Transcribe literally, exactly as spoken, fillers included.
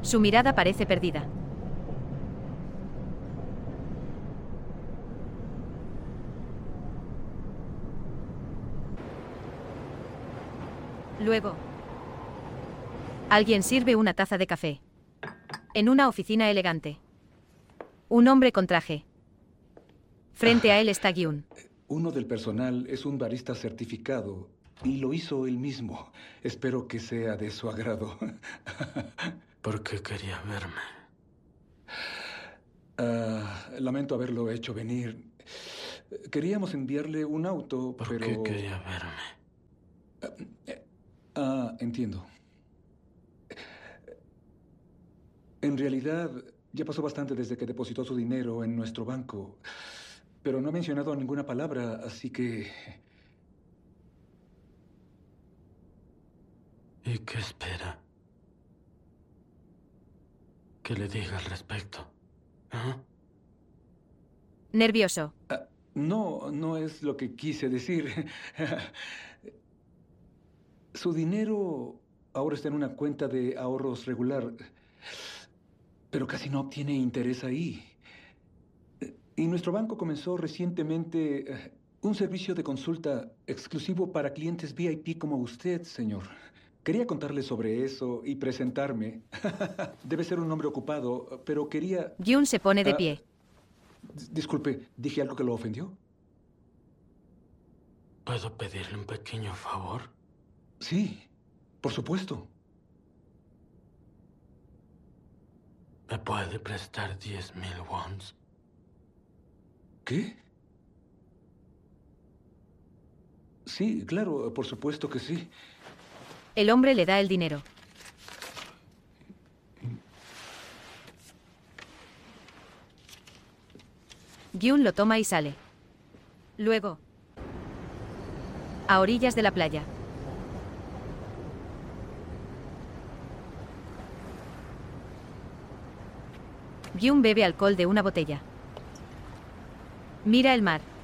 Su mirada parece perdida. Luego, alguien sirve una taza de café. En una oficina elegante. Un hombre con traje. Frente a él está Gyun. Uno del personal es un barista certificado y lo hizo él mismo. Espero que sea de su agrado. ¿Por qué quería verme? Uh, lamento haberlo hecho venir. Queríamos enviarle un auto, ¿Por pero... qué quería verme? Ah, uh, uh, entiendo. En realidad, ya pasó bastante desde que depositó su dinero en nuestro banco. Pero no ha mencionado ninguna palabra, así que... ¿Y qué espera? ¿Qué le diga al respecto? ¿Ah? Nervioso. Uh, no, no es lo que quise decir. Su dinero ahora está en una cuenta de ahorros regular, pero casi no obtiene interés ahí. Y nuestro banco comenzó recientemente uh, un servicio de consulta exclusivo para clientes V I P como usted, señor. Quería contarle sobre eso y presentarme. Debe ser un hombre ocupado, pero quería... Gyun se pone de uh, pie. Disculpe, ¿dije algo que lo ofendió? ¿Puedo pedirle un pequeño favor? Sí, por supuesto. ¿Me puede prestar diez mil wons? ¿Qué? Sí, claro, por supuesto que sí. El hombre le da el dinero. Gyun lo toma y sale. Luego, a orillas de la playa. Gyun bebe alcohol de una botella. Mira el mar.